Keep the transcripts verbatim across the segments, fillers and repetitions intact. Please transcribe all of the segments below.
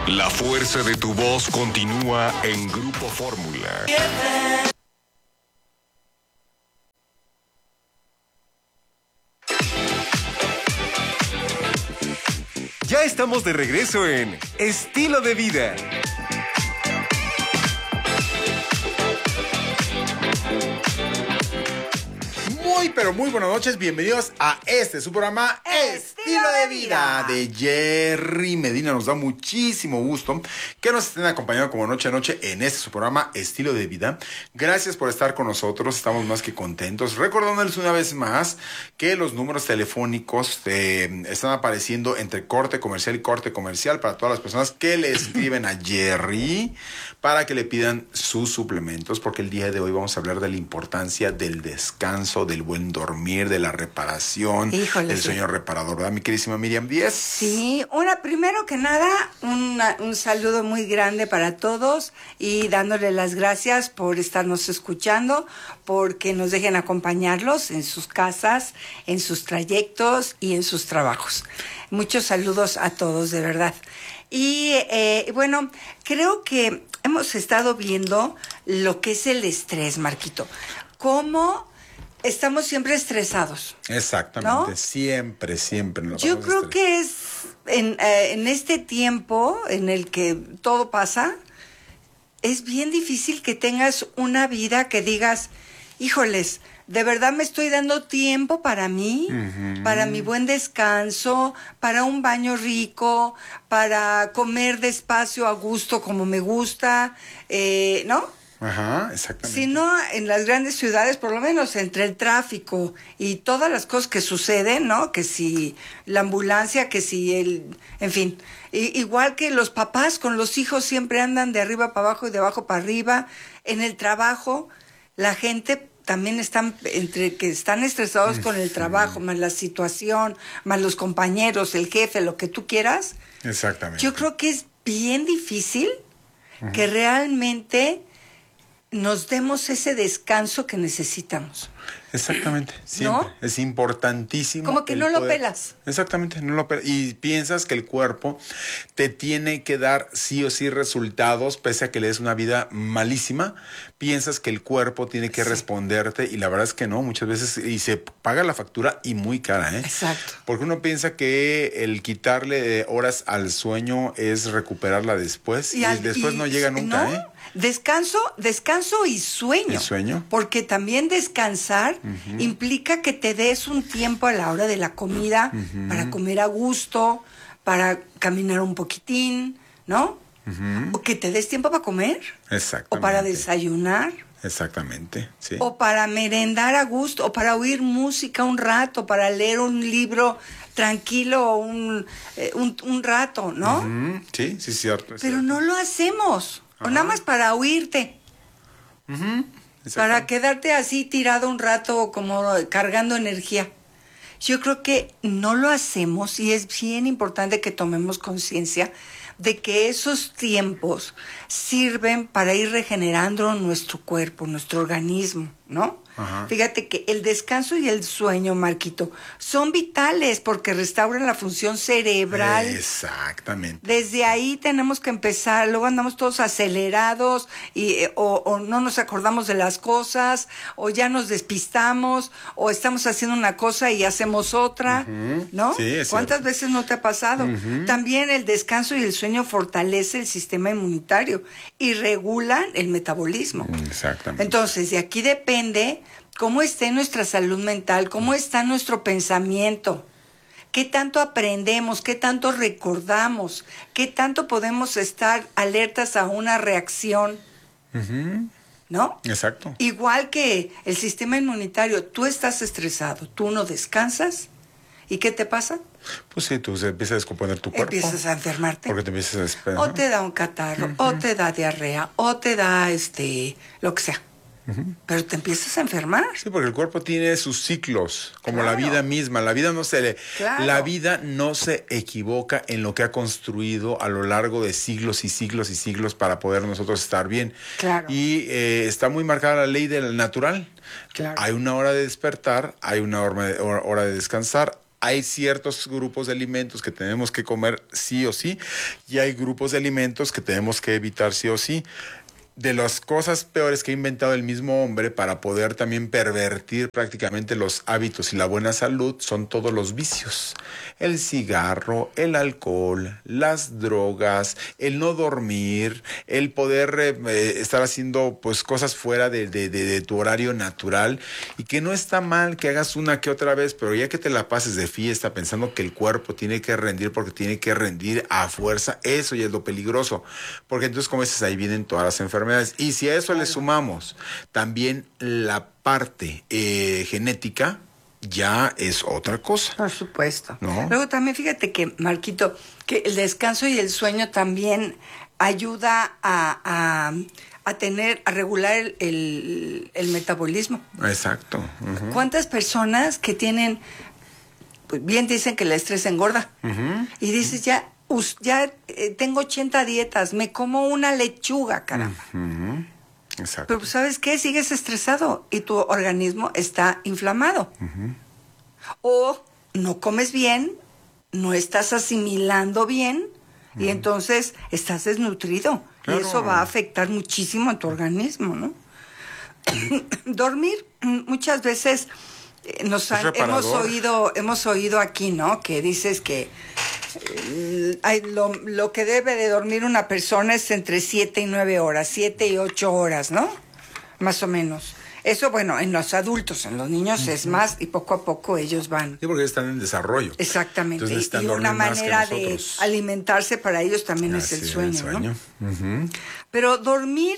La fuerza de tu voz continúa en Grupo Fórmula. Ya estamos de regreso en Estilo de Vida. Muy, pero muy buenas noches. Bienvenidos a este, su programa Estilo de Vida de Jerry Medina. Nos da muchísimo gusto que nos estén acompañando como noche a noche en este, su programa Estilo de Vida. Gracias por estar con nosotros. Estamos más que contentos. Recordándoles una vez más que los números telefónicos eh, están apareciendo entre corte comercial y corte comercial para todas las personas que le escriben a Jerry para que le pidan sus suplementos, porque el día de hoy vamos a hablar de la importancia del descanso, del buen dormir, de la reparación, Híjole, del sí. sueño reparador, ¿verdad, mi queridísima Miriam Díaz? Sí, una, primero que nada, una, un saludo muy grande para todos y dándole las gracias por estarnos escuchando, porque nos dejen acompañarlos en sus casas, en sus trayectos y en sus trabajos. Muchos saludos a todos, de verdad. Y eh, bueno, creo que hemos estado viendo lo que es el estrés, Marquito. Cómo estamos siempre estresados. Exactamente, ¿no? siempre, siempre. Nos Yo vamos a creo estres- que es en, eh, en este tiempo en el que todo pasa, es bien difícil que tengas una vida que digas, híjoles, de verdad me estoy dando tiempo para mí, Ujú. para mi buen descanso, para un baño rico, para comer despacio a gusto como me gusta, eh, ¿no? Ajá, exactamente. Si no, en las grandes ciudades, por lo menos entre el tráfico y todas las cosas que suceden, ¿no? Que si la ambulancia, que si el... En fin, I- igual que los papás con los hijos siempre andan de arriba para abajo y de abajo para arriba. En el trabajo, la gente también están, entre que están estresados con el trabajo, más la situación, más los compañeros, el jefe, lo que tú quieras. Exactamente. Yo creo que es bien difícil que realmente nos demos ese descanso que necesitamos. Exactamente, siempre. ¿No? Es importantísimo. Como que el no lo poder- pelas. Exactamente, no lo pelas. Y piensas que el cuerpo te tiene que dar sí o sí resultados, pese a que le des una vida malísima. Piensas que el cuerpo tiene que Sí. responderte y la verdad es que no, muchas veces, y se paga la factura y muy cara, ¿eh? Exacto. Porque uno piensa que el quitarle horas al sueño es recuperarla después y, al- después y- no llega nunca, ¿no? ¿eh? Descanso, descanso y sueño. ¿Y sueño? Porque también descansar implica que te des un tiempo a la hora de la comida para comer a gusto, para caminar un poquitín, ¿no? O que te des tiempo para comer. Exactamente. O para desayunar. Exactamente, sí. O para merendar a gusto, o para oír música un rato, para leer un libro tranquilo un, eh, un, un rato, ¿no? Ujú, sí, sí, cierto. es Pero cierto. no lo hacemos. O Ajá. nada más para oírte. Para Exacto. quedarte así tirado un rato como cargando energía. Yo creo que no lo hacemos y es bien importante que tomemos conciencia de que esos tiempos sirven para ir regenerando nuestro cuerpo, nuestro organismo, ¿no? Ajá. Fíjate que el descanso y el sueño, Marquito, son vitales porque restauran la función cerebral. Exactamente. Desde ahí tenemos que empezar, luego andamos todos acelerados y, eh, o, o no nos acordamos de las cosas, o ya nos despistamos, o estamos haciendo una cosa y hacemos otra, ¿no? Sí, es ¿Cuántas cierto. veces no te ha pasado? También el descanso y el sueño fortalece el sistema inmunitario y regulan el metabolismo. Exactamente. Entonces, de aquí depende cómo esté nuestra salud mental, cómo está nuestro pensamiento, qué tanto aprendemos, qué tanto recordamos, qué tanto podemos estar alertas a una reacción, ¿no? Exacto. Igual que el sistema inmunitario, tú estás estresado, tú no descansas, ¿y qué te pasa? Pues sí, tú se empieza a descomponer tu cuerpo. Empiezas a enfermarte. Porque te empiezas a despedir. O te da un catarro, o te da diarrea, o te da este, lo que sea. Pero te empiezas a enfermar. Sí, porque el cuerpo tiene sus ciclos, como la Claro. vida misma. La vida no se le, Claro. la vida no se equivoca en lo que ha construido a lo largo de siglos y siglos y siglos para poder nosotros estar bien. Claro. Y eh, está muy marcada la ley del natural. Claro. Hay una hora de despertar, hay una hora de, hora de descansar, hay ciertos grupos de alimentos que tenemos que comer sí o sí, y hay grupos de alimentos que tenemos que evitar sí o sí. De las cosas peores que ha inventado el mismo hombre para poder también pervertir prácticamente los hábitos y la buena salud son todos los vicios. El cigarro, el alcohol, las drogas, el no dormir, el poder eh, estar haciendo pues cosas fuera de, de, de, de tu horario natural, y que no está mal que hagas una que otra vez, pero ya que te la pases de fiesta pensando que el cuerpo tiene que rendir porque tiene que rendir a fuerza, eso ya es lo peligroso, porque entonces como dices, ahí vienen todas las enfermedades. Y si a eso le sumamos también la parte eh, genética, ya es otra cosa. Por supuesto. ¿No? Luego también fíjate que, Marquito, que el descanso y el sueño también ayuda a, a, a tener, a regular el, el, el metabolismo. Exacto. Uh-huh. ¿Cuántas personas que tienen, pues bien dicen que el estrés engorda? Uh-huh. Y dices, ya... Ya eh, tengo ochenta dietas, me como una lechuga, caramba. Uh-huh. Exacto. Pero ¿sabes qué? Sigues estresado y tu organismo está inflamado. Uh-huh. O no comes bien, no estás asimilando bien, uh-huh. y entonces estás desnutrido. Claro. Y eso va a afectar muchísimo a tu organismo, ¿no? Dormir, muchas veces eh, nos han, hemos oído, hemos oído aquí, ¿no? Que dices que Hay, lo, lo que debe de dormir una persona es entre siete y nueve horas, siete y ocho horas, ¿no? Más o menos. Eso, bueno, en los adultos, en los niños uh-huh. es más, y poco a poco ellos van. Sí, porque están en desarrollo. Exactamente. Y una manera de alimentarse para ellos también Así es el sueño, el sueño. ¿no? Uh-huh. Pero dormir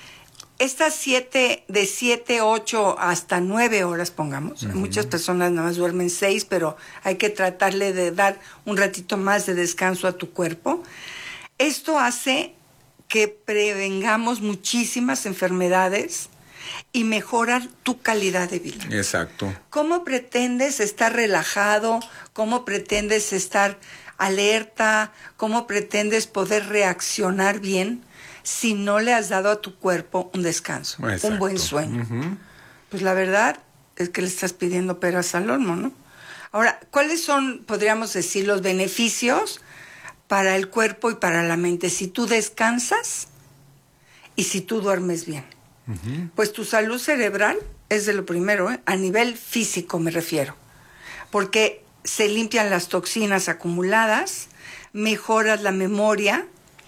estas siete, de siete, ocho hasta nueve horas, pongamos. Uh-huh. Muchas personas nada más duermen seis, pero hay que tratarle de dar un ratito más de descanso a tu cuerpo. Esto hace que prevengamos muchísimas enfermedades y mejorar tu calidad de vida. Exacto. ¿Cómo pretendes estar relajado? ¿Cómo pretendes estar alerta? ¿Cómo pretendes poder reaccionar bien si no le has dado a tu cuerpo un descanso, Exacto. un buen sueño? Uh-huh. Pues la verdad es que le estás pidiendo peras al olmo, ¿no? Ahora, ¿cuáles son, podríamos decir, los beneficios para el cuerpo y para la mente si tú descansas y si tú duermes bien? Uh-huh. Pues tu salud cerebral es de lo primero, ¿eh? A nivel físico me refiero, porque se limpian las toxinas acumuladas, mejoras la memoria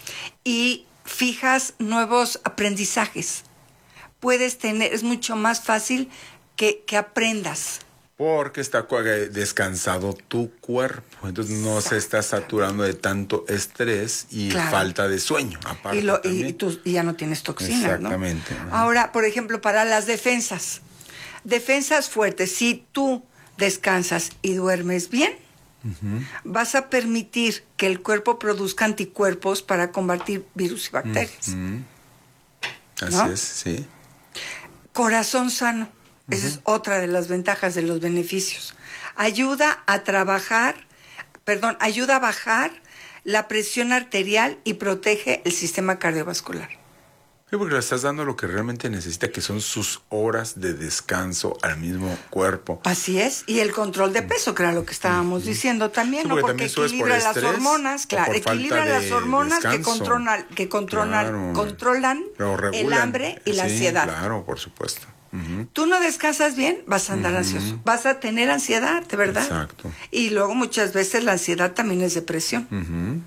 y fijas nuevos aprendizajes. Puedes tener, es mucho más fácil que, que aprendas. Porque está descansado tu cuerpo, entonces no Exacto. se está saturando de tanto estrés y claro. falta de sueño. Aparte y, lo, y, tú, y ya no tienes toxinas, Exactamente. ¿no? Ahora, por ejemplo, para las defensas, defensas fuertes, si tú descansas y duermes bien, uh-huh. vas a permitir que el cuerpo produzca anticuerpos para combatir virus y bacterias. Uh-huh. Así ¿no? es, sí. Corazón sano. Uh-huh. Esa es otra de las ventajas de los beneficios. Ayuda a trabajar, perdón, ayuda a bajar la presión arterial y protege el sistema cardiovascular. Sí, porque le estás dando lo que realmente necesita, que son sus horas de descanso al mismo cuerpo. Así es, y el control de peso, que era lo que estábamos uh-huh. diciendo también, sí, ¿no? Porque, porque equilibra por las estrés, hormonas, claro, equilibra las hormonas que controlan, que controlan, claro. controlan el hambre y la sí, ansiedad. Claro, por supuesto. Uh-huh. Tú no descansas bien, vas a andar uh-huh. ansioso, vas a tener ansiedad, de verdad. Exacto. Y luego muchas veces la ansiedad también es depresión. Uh-huh.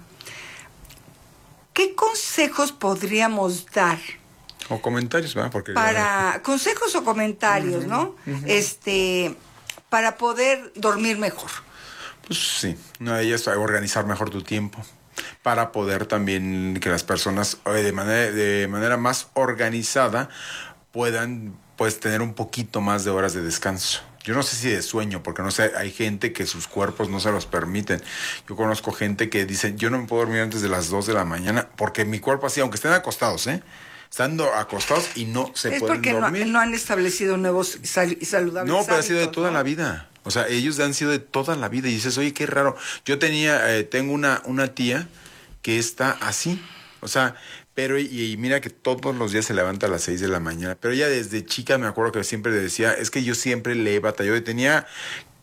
¿Qué consejos podríamos dar? O comentarios, ¿verdad? Porque para ya... consejos o comentarios, uh-huh. ¿no? Uh-huh. Este, para poder dormir mejor. Pues sí, una de ellas es organizar mejor tu tiempo, para poder también que las personas de manera, de manera más organizada puedan pues tener un poquito más de horas de descanso. Yo no sé si de sueño, porque no sé, hay gente que sus cuerpos no se los permiten. Yo conozco gente que dice, yo no me puedo dormir antes de las dos de la mañana, porque mi cuerpo así, aunque estén acostados, ¿eh? Estando acostados y no se es pueden dormir. Es porque no, no han establecido nuevos y sal- saludables No, pero hábitos, ha sido de toda ¿no? la vida. O sea, ellos han sido de toda la vida. Y dices, oye, qué raro. Yo tenía, eh, tengo una, una tía que está así. O sea, pero y, y mira que todos los días se levanta a las seis de la mañana. Pero ella desde chica me acuerdo que siempre le decía, es que yo siempre le he batallado. Y tenía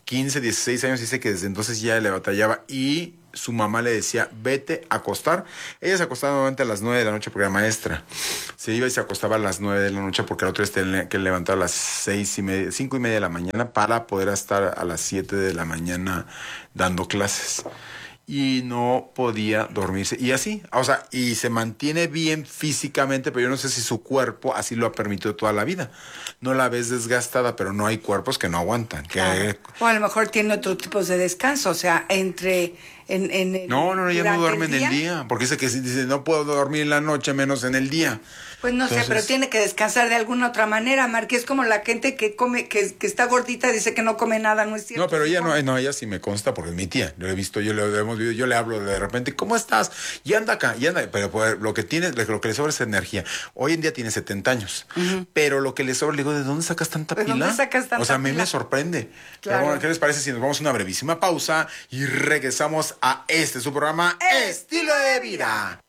quince, dieciséis años, dice que desde entonces ya le batallaba y su mamá le decía, vete a acostar. Ella se acostaba nuevamente a las nueve de la noche porque era maestra. Se iba y se acostaba a las nueve de la noche porque la otra vez tenía que levantar a las seis y media, cinco y media de la mañana para poder estar a las siete de la mañana dando clases. Y no podía dormirse. Y así, o sea, y se mantiene bien físicamente, pero yo no sé si su cuerpo así lo ha permitido toda la vida. No la ves desgastada, pero no hay cuerpos que no aguantan. Que... Claro. O a lo mejor tiene otro tipo de descanso, o sea, entre... En, en el, no, no, no, ella no duerme el en el día, porque dice que dice, no puedo dormir en la noche, menos en el día. Pues no Entonces... sé, pero tiene que descansar de alguna otra manera, Marque. Es como la gente que come, que, que está gordita, dice que no come nada, ¿no es cierto? No, pero ella no, no, ella sí me consta, porque es mi tía. Yo le he visto, yo le hemos visto, yo le hablo de repente, ¿cómo estás? Y anda acá, y anda, pero pues, lo que tiene, lo que le sobra es energía. Hoy en día tiene setenta años, uh-huh. pero lo que le sobra, le digo, ¿de dónde sacas tanta ¿De pila? ¿Dónde sacas tanta o sea, a mí pila? me sorprende. Claro. Pero bueno, ¿qué les parece si nos vamos a una brevísima pausa y regresamos a este su programa Estilo de Vida?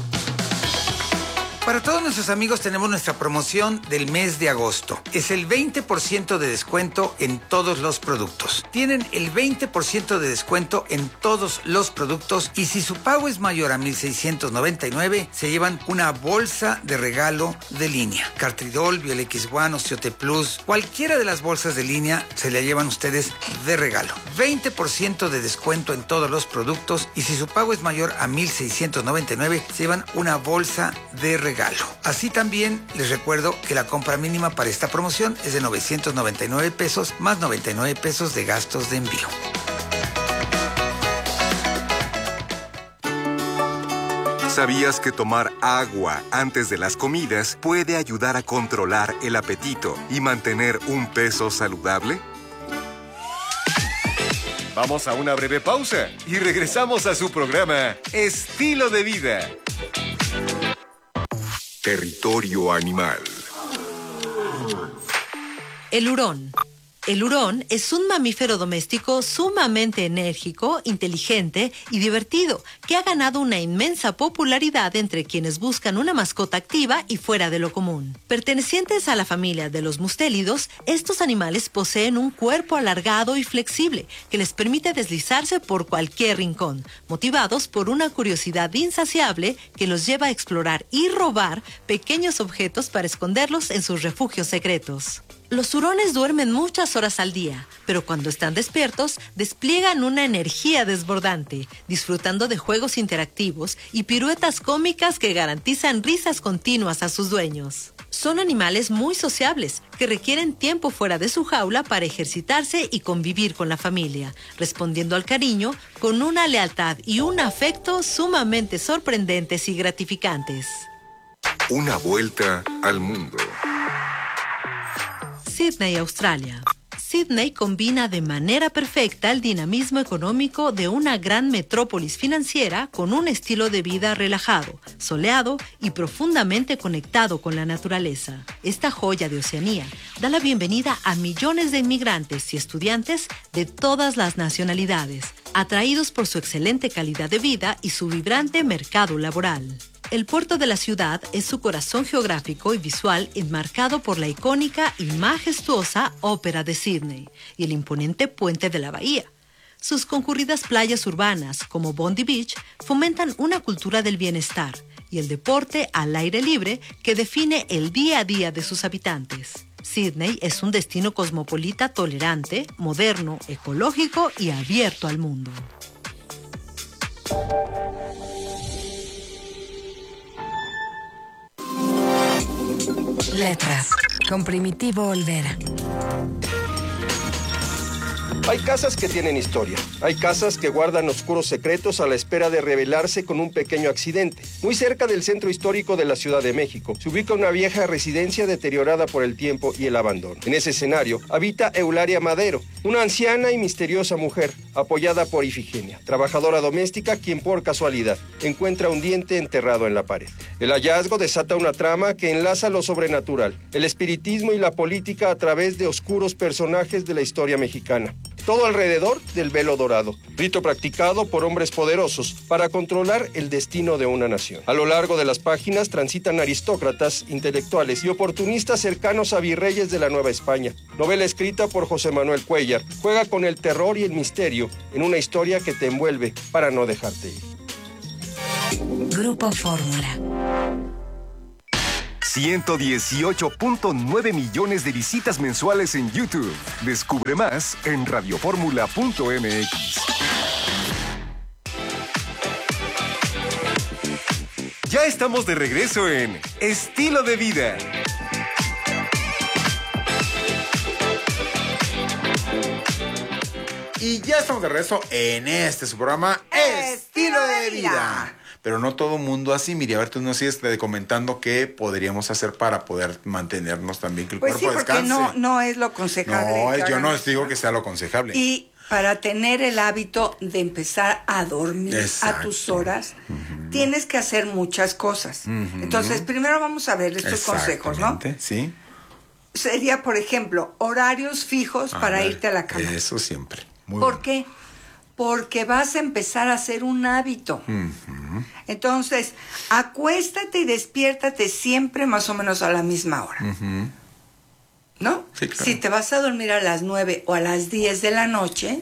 Para todos nuestros amigos tenemos nuestra promoción del mes de agosto. Es el veinte por ciento de descuento en todos los productos. Tienen el veinte por ciento de descuento en todos los productos y si su pago es mayor a mil seiscientos noventa y nueve, se llevan una bolsa de regalo de línea. Cartridol, Biolex One, Osteote Plus, cualquiera de las bolsas de línea se la llevan ustedes de regalo. veinte por ciento de descuento en todos los productos y si su pago es mayor a mil seiscientos noventa y nueve, se llevan una bolsa de regalo. Así también les recuerdo que la compra mínima para esta promoción es de novecientos noventa y nueve pesos más noventa y nueve pesos de gastos de envío. ¿Sabías que tomar agua antes de las comidas puede ayudar a controlar el apetito y mantener un peso saludable? Vamos a una breve pausa y regresamos a su programa Estilo de Vida. Territorio animal. El hurón. El hurón es un mamífero doméstico sumamente enérgico, inteligente y divertido, que ha ganado una inmensa popularidad entre quienes buscan una mascota activa y fuera de lo común. Pertenecientes a la familia de los mustélidos, estos animales poseen un cuerpo alargado y flexible que les permite deslizarse por cualquier rincón, motivados por una curiosidad insaciable que los lleva a explorar y robar pequeños objetos para esconderlos en sus refugios secretos. Los hurones duermen muchas horas al día, pero cuando están despiertos, despliegan una energía desbordante, disfrutando de juegos interactivos y piruetas cómicas que garantizan risas continuas a sus dueños. Son animales muy sociables, que requieren tiempo fuera de su jaula para ejercitarse y convivir con la familia, respondiendo al cariño con una lealtad y un afecto sumamente sorprendentes y gratificantes. Una vuelta al mundo. Sídney, Australia. Sídney combina de manera perfecta el dinamismo económico de una gran metrópolis financiera con un estilo de vida relajado, soleado y profundamente conectado con la naturaleza. Esta joya de Oceanía da la bienvenida a millones de inmigrantes y estudiantes de todas las nacionalidades, atraídos por su excelente calidad de vida y su vibrante mercado laboral. El puerto de la ciudad es su corazón geográfico y visual enmarcado por la icónica y majestuosa Ópera de Sídney y el imponente puente de la bahía. Sus concurridas playas urbanas, como Bondi Beach, fomentan una cultura del bienestar y el deporte al aire libre que define el día a día de sus habitantes. Sídney es un destino cosmopolita tolerante, moderno, ecológico y abierto al mundo. Letras, con Primitivo Olvera. Hay casas que tienen historia. Hay casas que guardan oscuros secretos a la espera de revelarse con un pequeño accidente. Muy cerca del centro histórico de la Ciudad de México, se ubica una vieja residencia deteriorada por el tiempo y el abandono. En ese escenario habita Eulalia Madero, una anciana y misteriosa mujer, apoyada por Ifigenia, trabajadora doméstica quien por casualidad encuentra un diente enterrado en la pared. El hallazgo desata una trama que enlaza lo sobrenatural, el espiritismo y la política a través de oscuros personajes de la historia mexicana. todo alrededor del velo dorado, rito practicado por hombres poderosos para controlar el destino de una nación. A lo largo de las páginas transitan aristócratas, intelectuales y oportunistas cercanos a virreyes de la Nueva España. Novela escrita por José Manuel Cuéllar, juega con el terror y el misterio en una historia que te envuelve para no dejarte ir. Grupo Fórmula. ciento dieciocho punto nueve millones de visitas mensuales en YouTube. Descubre más en radioformula punto m x. Ya estamos de regreso en Estilo de Vida. Y ya estamos de regreso en este su programa Estilo de Vida. Pero no todo mundo así. Mire, a ver, tú nos sigues comentando qué podríamos hacer para poder mantenernos también, que el Pues sí, cuerpo porque descanse. no, no es lo aconsejable. No, que yo hagan no esto. digo que sea lo aconsejable. Y para tener el hábito de empezar a dormir Exacto. a tus horas, uh-huh. tienes que hacer muchas cosas. Uh-huh. Entonces, primero vamos a ver estos consejos, ¿no? Sí. Sería, por ejemplo, horarios fijos A para ver, irte a la cama. Eso siempre. Muy ¿Por bueno. qué? Porque vas a empezar a hacer un hábito. Uh-huh. Entonces, acuéstate y despiértate siempre más o menos a la misma hora. Uh-huh. ¿No? Sí, claro. Si te vas a dormir a las nueve o a las diez de la noche,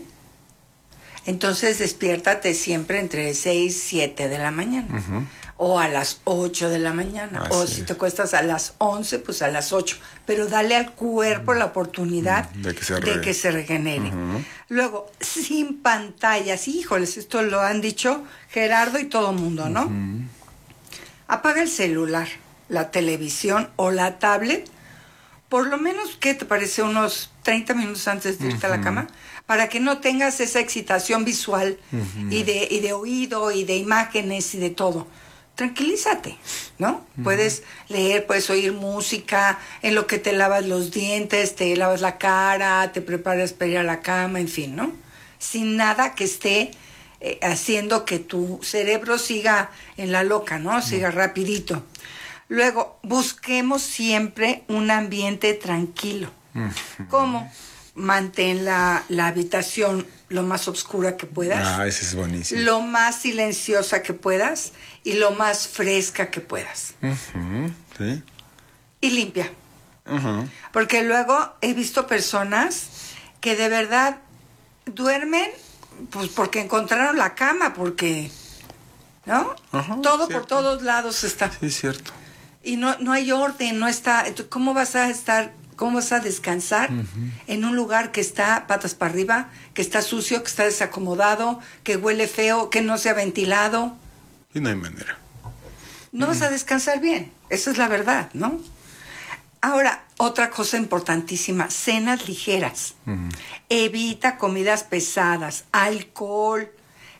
entonces despiértate siempre entre seis, siete de la mañana. Uh-huh. O a las ocho de la mañana. Así o es. si te acuestas a las once, pues a las ocho. Pero dale al cuerpo la oportunidad de que se, de re... que se regenere. Uh-huh. Luego, sin pantallas. Híjoles, esto lo han dicho Gerardo y todo mundo, ¿no? Uh-huh. Apaga el celular, la televisión o la tablet. Por lo menos, ¿qué te parece? Unos treinta minutos antes de irte uh-huh. a la cama, para que no tengas esa excitación visual uh-huh. y, de, y de oído y de imágenes y de todo. Tranquilízate, ¿no? Uh-huh. Puedes leer, puedes oír música, en lo que te lavas los dientes, te lavas la cara, te preparas para ir a la cama, en fin, ¿no? Sin nada que esté eh, haciendo que tu cerebro siga en la loca, ¿no? Siga uh-huh. rapidito. Luego, busquemos siempre un ambiente tranquilo. Uh-huh. ¿Cómo? Mantén la, la habitación lo más oscura que puedas. Ah, ese es buenísimo. Lo más silenciosa que puedas y lo más fresca que puedas. Uh-huh. Sí. Y limpia. Uh-huh. Porque luego he visto personas que de verdad duermen pues porque encontraron la cama, porque... ¿no? Uh-huh, todo cierto. Por todos lados está. Sí, es cierto. Y no, no hay orden, no está... ¿Cómo vas a estar... ¿Cómo vas a descansar uh-huh. en un lugar que está patas para arriba, que está sucio, que está desacomodado, que huele feo, que no se ha ventilado? Y no hay manera. No uh-huh. vas a descansar bien. Esa es la verdad, ¿no? Ahora, otra cosa importantísima, cenas ligeras. Uh-huh. Evita comidas pesadas, alcohol,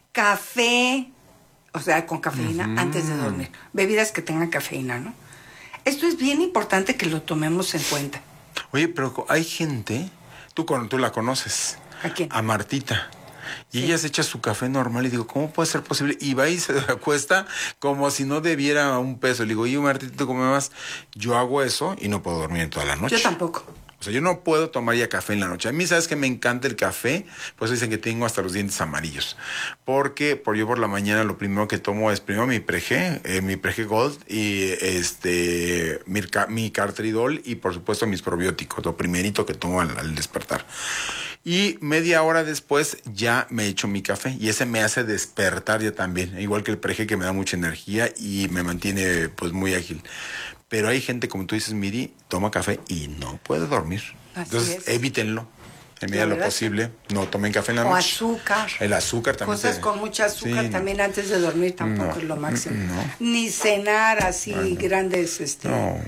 café, o sea, con cafeína uh-huh. antes de dormir. Bebidas que tengan cafeína, ¿no? Esto es bien importante que lo tomemos en cuenta. Oye, pero hay gente, tú, tú la conoces. ¿A quién? A Martita. Y sí. ella se echa su café normal y digo, ¿cómo puede ser posible? Y va y se acuesta como si no debiera un peso. Le digo, oye, Martita, ¿tú comes más? Yo hago eso y no puedo dormir toda la noche. Yo tampoco. O sea, yo no puedo tomar ya café en la noche. A mí, ¿sabes que me encanta el café? Pues dicen que tengo hasta los dientes amarillos. Porque por yo por la mañana lo primero que tomo es primero mi Prege, eh, mi Prege Gold y este mi, mi Cartridol y por supuesto mis probióticos, lo primerito que tomo al, al despertar. Y media hora después ya me echo mi café y ese me hace despertar ya también, igual que el Prege, que me da mucha energía y me mantiene pues muy ágil. Pero hay gente, como tú dices, Miri, toma café y no puede dormir. Así Entonces, es. evítenlo. En medida de lo posible, no tomen café en la o noche. azúcar. El azúcar también. Cosas te... con mucha azúcar sí, también no. antes de dormir tampoco no, es lo máximo. no. Ni cenar así Ay, no. grandes, este, No.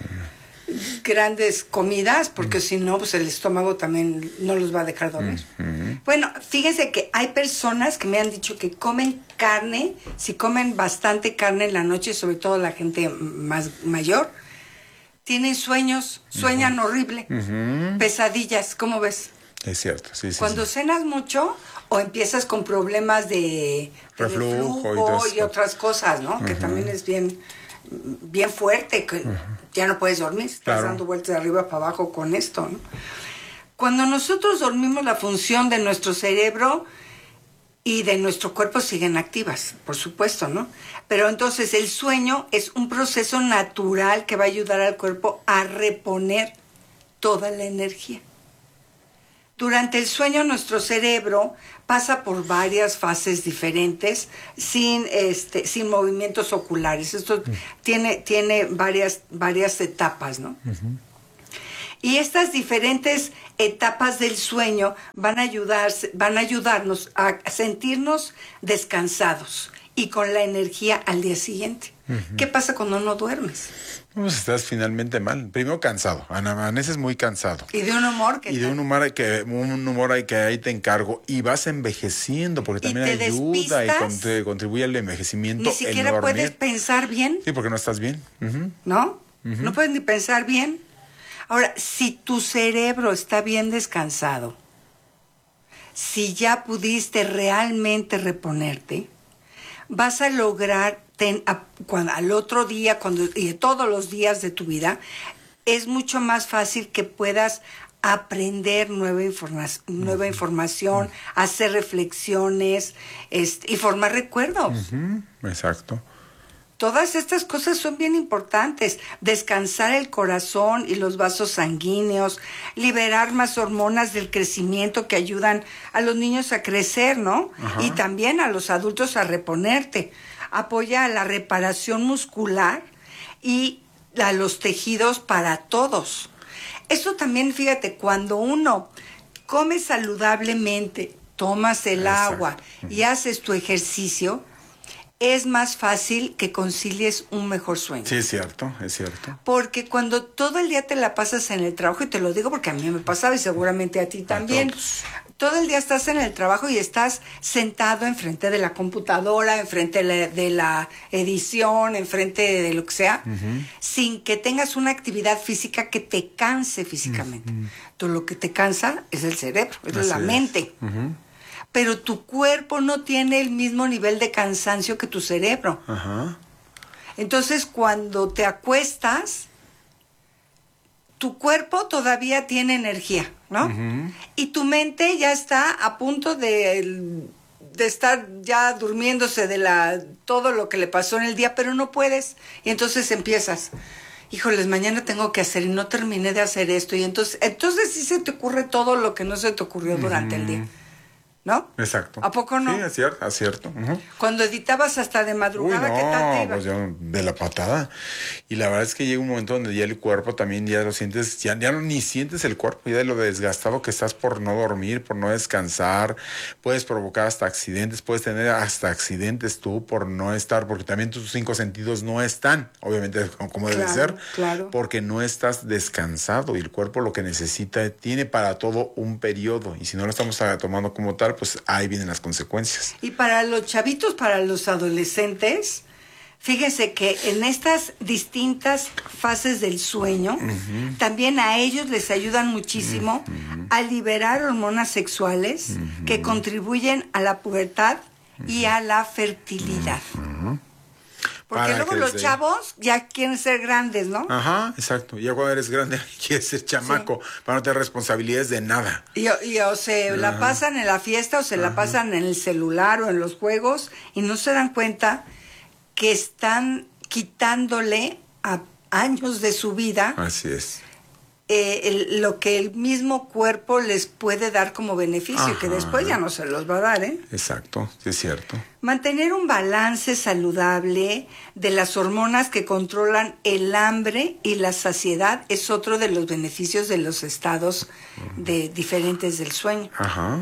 grandes comidas, porque mm. si no, pues el estómago también no los va a dejar dormir. Mm-hmm. Bueno, fíjense que hay personas que me han dicho que comen carne, si comen bastante carne en la noche, sobre todo la gente más mayor, tienen sueños, sueñan uh-huh. horrible, uh-huh. pesadillas, ¿cómo ves? Es cierto, sí, sí. Cuando sí. cenas mucho o empiezas con problemas de, de reflujo, reflujo y, y otras cosas, ¿no? Uh-huh. Que también es bien, bien fuerte, que uh-huh. ya no puedes dormir, estás claro. dando vueltas de arriba para abajo con esto, ¿no? Cuando nosotros dormimos, la función de nuestro cerebro y de nuestro cuerpo siguen activas, por supuesto, ¿no? Pero entonces el sueño es un proceso natural que va a ayudar al cuerpo a reponer toda la energía. Durante el sueño nuestro cerebro pasa por varias fases diferentes sin, este, sin movimientos oculares. Esto uh-huh. tiene, tiene varias, varias etapas, ¿no? Uh-huh. Y estas diferentes etapas del sueño van a, ayudar, van a ayudarnos a sentirnos descansados y con la energía al día siguiente. Uh-huh. ¿Qué pasa cuando no duermes? Pues estás finalmente mal. Primero cansado. Amaneces muy cansado. Y de un humor que... Y de un humor que un humor que ahí te encargo. Y vas envejeciendo, porque también ayuda y con, contribuye al envejecimiento. Ni siquiera puedes pensar bien. Sí, porque no estás bien. Uh-huh. ¿No? Uh-huh. No puedes ni pensar bien. Ahora, si tu cerebro está bien descansado, si ya pudiste realmente reponerte, vas a lograr ten, a, cuando, al otro día cuando, y todos los días de tu vida, es mucho más fácil que puedas aprender nueva, informa nueva uh-huh. información, uh-huh. hacer reflexiones este, y formar recuerdos. Uh-huh. Exacto. Todas estas cosas son bien importantes. Descansar el corazón y los vasos sanguíneos, liberar más hormonas del crecimiento que ayudan a los niños a crecer, ¿no? Ajá. Y también a los adultos a reponerte. Apoya a la reparación muscular y a los tejidos para todos. Eso también, fíjate, cuando uno come saludablemente, tomas el Exacto. agua y haces tu ejercicio, es más fácil que concilies un mejor sueño. Sí, es cierto, es cierto. Porque cuando todo el día te la pasas en el trabajo, y te lo digo porque a mí me pasaba y seguramente a ti también, todo el día estás en el trabajo y estás sentado enfrente de la computadora, enfrente de la, de la edición, enfrente de lo que sea, uh-huh. sin que tengas una actividad física que te canse físicamente. Uh-huh. Todo lo que te cansa es el cerebro, es Así la es. mente. Uh-huh. Pero tu cuerpo no tiene el mismo nivel de cansancio que tu cerebro. Ajá. Entonces, cuando te acuestas, tu cuerpo todavía tiene energía, ¿no? Uh-huh. Y tu mente ya está a punto de, de estar ya durmiéndose de la todo lo que le pasó en el día, pero no puedes. Y entonces empiezas, híjoles, mañana tengo que hacer y no terminé de hacer esto. Y entonces, entonces sí se te ocurre todo lo que no se te ocurrió uh-huh. durante el día. ¿No? Exacto. ¿A poco no? Sí, es cierto. Es cierto. Uh-huh. Cuando editabas hasta de madrugada, Uy, no, ¿qué tal te iba? Pues yo, de la patada. Y la verdad es que llega un momento donde ya el cuerpo también ya lo sientes, ya, ya no, ni sientes el cuerpo, ya de lo desgastado que estás por no dormir, por no descansar. Puedes provocar hasta accidentes, puedes tener hasta accidentes tú por no estar, porque también tus cinco sentidos no están, obviamente como claro, debe ser, claro. porque no estás descansado y el cuerpo lo que necesita, tiene para todo un periodo. Y si no lo estamos tomando como tal, pues ahí vienen las consecuencias. Y para los chavitos, para los adolescentes, fíjense que en estas distintas fases del sueño, uh-huh. también a ellos les ayudan muchísimo uh-huh. a liberar hormonas sexuales uh-huh. que contribuyen a la pubertad uh-huh. y a la fertilidad. Uh-huh. Porque Para luego los chavos ya quieren ser grandes, ¿no? Ajá, exacto. Ya cuando eres grande quieres ser chamaco, sí. para no tener responsabilidades de nada. Y, y o se Ajá. la pasan en la fiesta o se Ajá. la pasan en el celular o en los juegos y no se dan cuenta que están quitándole a años de su vida. Así es. Eh, el, lo que el mismo cuerpo les puede dar como beneficio, Ajá. que después ya no se los va a dar, ¿eh? Exacto, sí es cierto. Mantener un balance saludable de las hormonas que controlan el hambre y la saciedad es otro de los beneficios de los estados de diferentes del sueño. Ajá.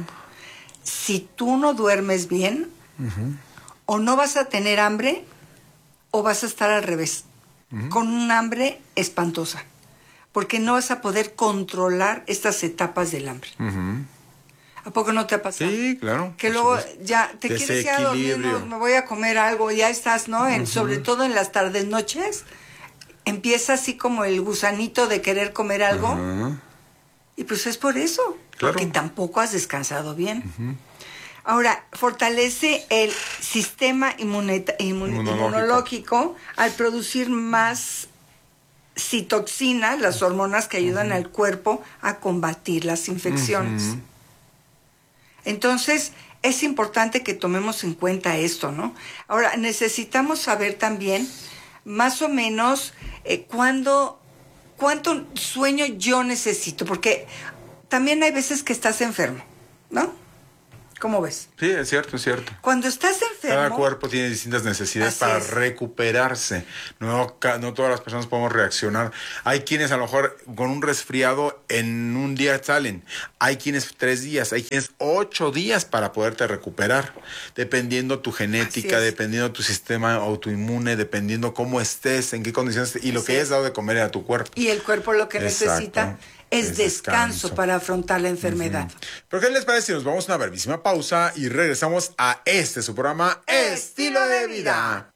Si tú no duermes bien, uh-huh. o no vas a tener hambre, o vas a estar al revés, uh-huh. con un hambre espantosa. Porque no vas a poder controlar estas etapas del hambre. Uh-huh. ¿A poco no te ha pasado? Sí, claro. Que luego ya te quieres ir a dormir, no, me voy a comer algo, ya estás, ¿no? En, uh-huh. Sobre todo en las tardes, noches, empieza así como el gusanito de querer comer algo. Uh-huh. Y pues es por eso, claro. porque tampoco has descansado bien. Uh-huh. Ahora, fortalece el sistema inmunológico. inmunológico al producir más citoxinas, las hormonas que ayudan uh-huh. al cuerpo a combatir las infecciones. Uh-huh. Entonces, es importante que tomemos en cuenta esto, ¿no? Ahora, necesitamos saber también más o menos eh, cuándo, cuánto sueño yo necesito, porque también hay veces que estás enfermo, ¿no? ¿Cómo ves? Sí, es cierto, es cierto. Cuando estás enfermo... Cada cuerpo tiene distintas necesidades para es. recuperarse. No, no todas las personas podemos reaccionar. Hay quienes a lo mejor con un resfriado en un día salen. Hay quienes tres días, hay quienes ocho días para poderte recuperar. Dependiendo tu genética, dependiendo tu sistema autoinmune, dependiendo cómo estés, en qué condiciones estés, y lo Así que hayas dado de comer a tu cuerpo. Y el cuerpo lo que Exacto. necesita... Es, es descanso, descanso para afrontar la enfermedad. Uh-huh. ¿Pero qué les parece si nos vamos a una brevísima pausa y regresamos a este, su programa Estilo de Vida?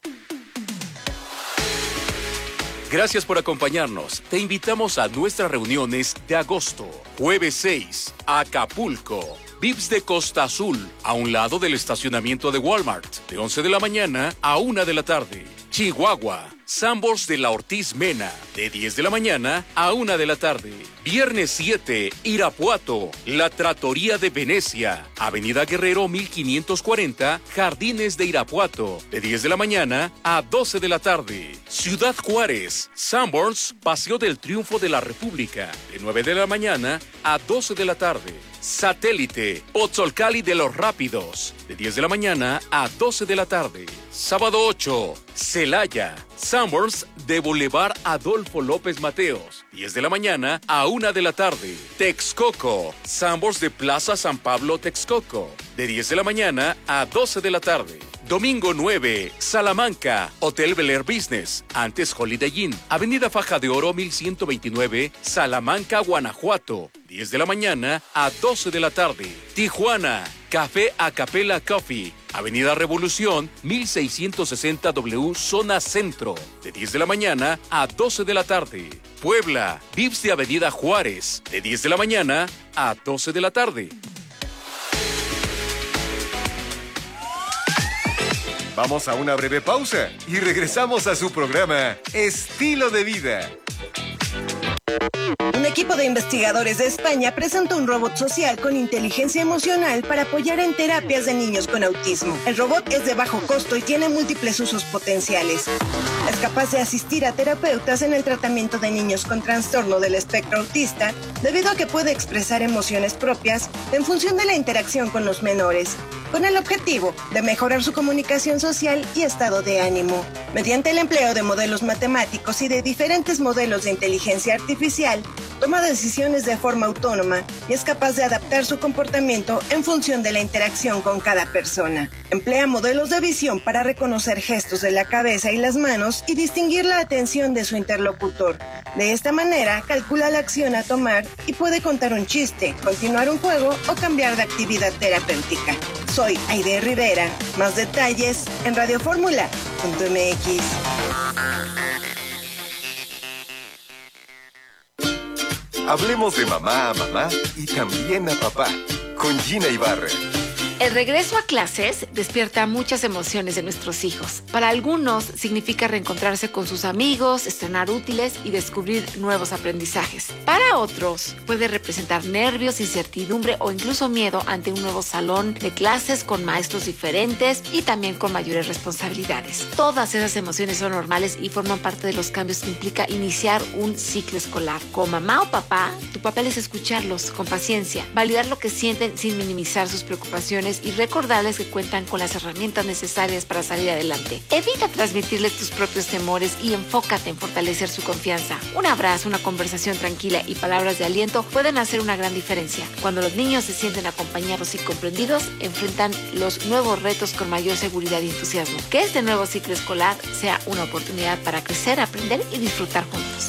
Gracias por acompañarnos. Te invitamos a nuestras reuniones de agosto. Jueves seis, Acapulco. Vips de Costa Azul, a un lado del estacionamiento de Walmart, de once de la mañana a una de la tarde. Chihuahua, Sambors de la Ortiz Mena, de diez de la mañana a una de la tarde. Viernes siete, Irapuato, La Trattoria de Venecia, Avenida Guerrero mil quinientos cuarenta, Jardines de Irapuato, de diez de la mañana a doce de la tarde. Ciudad Juárez, Sambors, Paseo del Triunfo de la República, de nueve de la mañana a doce de la tarde. Satélite, Pozzolcali de los Rápidos, de diez de la mañana a doce de la tarde. Sábado ocho, Celaya, Sanborns de Boulevard Adolfo López Mateos, diez de la mañana a una de la tarde. Texcoco, Sanborns de Plaza San Pablo Texcoco, de diez de la mañana a doce de la tarde. Domingo nueve, Salamanca, Hotel Bel Air Business, antes Holiday Inn, Avenida Faja de Oro mil ciento veintinueve, Salamanca, Guanajuato, diez de la mañana a doce de la tarde. Tijuana, Café Acapella Coffee, Avenida Revolución mil seiscientos sesenta W, Zona Centro, de diez de la mañana a doce de la tarde. Puebla, Vips de Avenida Juárez, de diez de la mañana a doce de la tarde. Vamos a una breve pausa y regresamos a su programa Estilo de Vida. Un equipo de investigadores de España presentó un robot social con inteligencia emocional para apoyar en terapias de niños con autismo. El robot es de bajo costo y tiene múltiples usos potenciales. Es capaz de asistir a terapeutas en el tratamiento de niños con trastorno del espectro autista, debido a que puede expresar emociones propias en función de la interacción con los menores, con el objetivo de mejorar su comunicación social y estado de ánimo. Mediante el empleo de modelos matemáticos y de diferentes modelos de inteligencia artificial, toma decisiones de forma autónoma y es capaz de adaptar su comportamiento en función de la interacción con cada persona. Emplea modelos de visión para reconocer gestos de la cabeza y las manos y distinguir la atención de su interlocutor. De esta manera, calcula la acción a tomar y puede contar un chiste, continuar un juego o cambiar de actividad terapéutica. Soy Aide Rivera. Más detalles en radio fórmula punto m x. Hablemos de mamá a mamá y también a papá, con Gina Ibarra. El regreso a clases despierta muchas emociones de nuestros hijos. Para algunos significa reencontrarse con sus amigos, estrenar útiles y descubrir nuevos aprendizajes. Para otros puede representar nervios, incertidumbre o incluso miedo ante un nuevo salón de clases con maestros diferentes y también con mayores responsabilidades. Todas esas emociones son normales y forman parte de los cambios que implica iniciar un ciclo escolar. Como mamá o papá, tu papel es escucharlos con paciencia, validar lo que sienten sin minimizar sus preocupaciones y recordarles que cuentan con las herramientas necesarias para salir adelante. Evita transmitirles tus propios temores y enfócate en fortalecer su confianza. Un abrazo, una conversación tranquila y palabras de aliento pueden hacer una gran diferencia. Cuando los niños se sienten acompañados y comprendidos, enfrentan los nuevos retos con mayor seguridad y entusiasmo. Que este nuevo ciclo escolar sea una oportunidad para crecer, aprender y disfrutar juntos.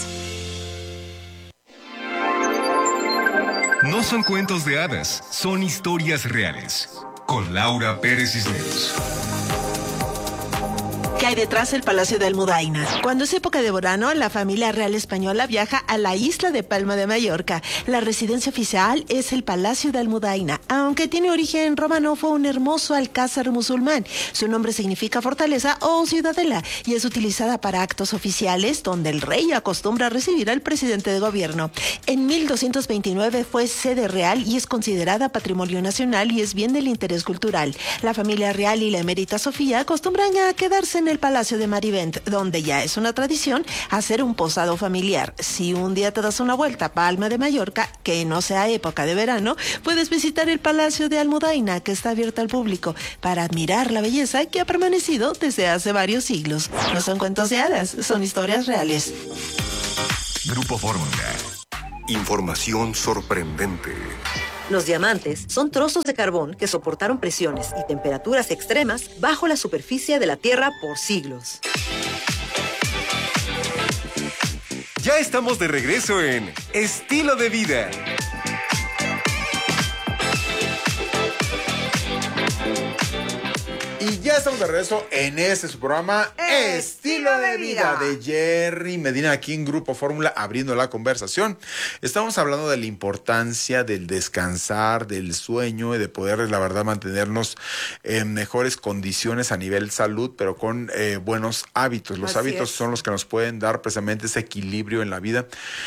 No son cuentos de hadas, son historias reales. Con Laura Pérez Cisneros. ¿Qué hay detrás del Palacio de Almudaina? Cuando es época de verano, la familia real española viaja a la isla de Palma de Mallorca. La residencia oficial es el Palacio de Almudaina, aunque tiene origen romano, fue un hermoso alcázar musulmán. Su nombre significa fortaleza o ciudadela y es utilizada para actos oficiales donde el rey acostumbra a recibir al presidente de gobierno. En mil doscientos veintinueve fue sede real y es considerada patrimonio nacional y es bien del interés cultural. La familia real y la emérita Sofía acostumbran a quedarse en el Palacio de Marivent, donde ya es una tradición hacer un posado familiar. Si un día te das una vuelta a Palma de Mallorca, que no sea época de verano, puedes visitar el Palacio de Almudaina, que está abierto al público, para admirar la belleza que ha permanecido desde hace varios siglos. No son cuentos de hadas, son historias reales. Grupo Fórmula. Información sorprendente. Los diamantes son trozos de carbón que soportaron presiones y temperaturas extremas bajo la superficie de la Tierra por siglos. Ya estamos de regreso en Estilo de Vida. Y ya estamos de regreso en este su programa Estilo de Vida de Jerry Medina, aquí en Grupo Fórmula, abriendo la conversación. Estamos hablando de la importancia del descansar, del sueño y de poder, la verdad, mantenernos en mejores condiciones a nivel salud, pero con eh, buenos hábitos. Los Así hábitos es. son los que nos pueden dar precisamente ese equilibrio en la vida.